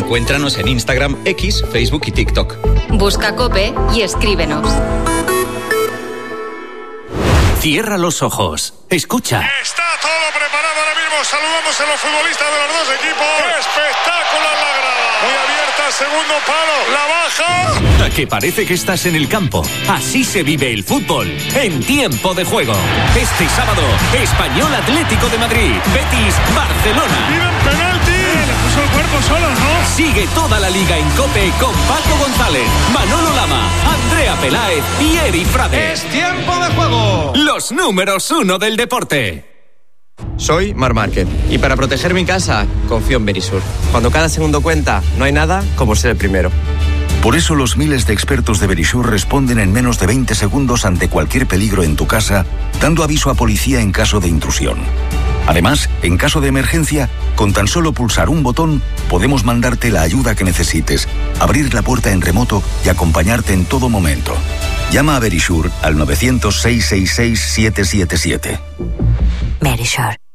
Encuéntranos en Instagram, X, Facebook y TikTok. Busca COPE y escríbenos. Cierra los ojos. Escucha. Está todo preparado ahora mismo. Saludamos a los futbolistas de los dos equipos. Espectacular la grada. Muy abierta, segundo palo. La baja. ¿A que parece que estás en el campo? Así se vive el fútbol en Tiempo de Juego. Este sábado, Español Atlético de Madrid, Betis, Barcelona. Piden penalti. Le puso el cuerpo solo, ¿no? Sigue toda la liga en COPE con Paco González, Manolo Lama, Andrea Peláez y Eri Frade. ¡Es Tiempo de Juego! Los números 1 del deporte. Soy Marc Márquez y para proteger mi casa confío en Verisur. Cuando cada segundo cuenta, no hay nada como ser el primero. Por eso los miles de expertos de Verisur responden en menos de 20 segundos ante cualquier peligro en tu casa, dando aviso a policía en caso de intrusión. Además, en caso de emergencia, con tan solo pulsar un botón, podemos mandarte la ayuda que necesites, abrir la puerta en remoto y acompañarte en todo momento. Llama a Verisur al 900-666-777. Verisur.